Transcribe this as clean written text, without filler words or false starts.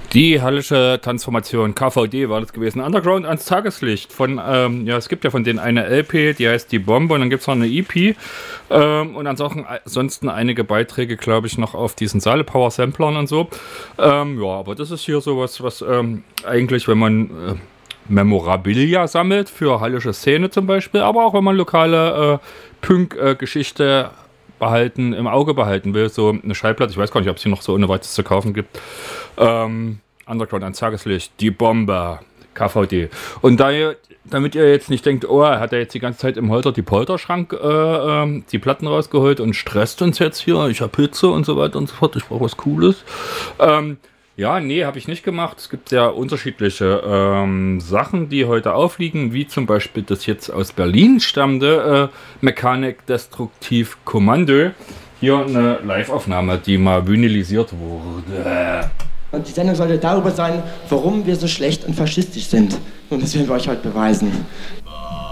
Die hallische Transformation KVD war das gewesen. Underground ans Tageslicht. Es gibt ja von denen eine LP, die heißt Die Bombe, und dann gibt es noch eine EP. Und ansonsten einige Beiträge, glaube ich, noch auf diesen Saale Power Samplern und so. Aber das ist hier sowas, was eigentlich, wenn man Memorabilia sammelt, für hallische Szene zum Beispiel, aber auch wenn man lokale Punk-Geschichte im Auge behalten will, so eine Schallplatte, ich weiß gar nicht, ob es hier noch so ohne weiteres zu kaufen gibt. Underground ans Tageslicht, Die Bombe, KVD. Und damit ihr jetzt nicht denkt, oh, er hat ja jetzt die ganze Zeit im Holter die Polterschrank die Platten rausgeholt und stresst uns jetzt hier, ich habe Hitze und so weiter und so fort, ich brauche was Cooles. Habe ich nicht gemacht. Es gibt sehr unterschiedliche Sachen, die heute aufliegen, wie zum Beispiel das jetzt aus Berlin stammende Mechanik Destruktiv Kommando. Hier eine Live-Aufnahme, die mal vinylisiert wurde. Und die Sendung sollte darüber sein, warum wir so schlecht und faschistisch sind. Und das werden wir euch heute beweisen.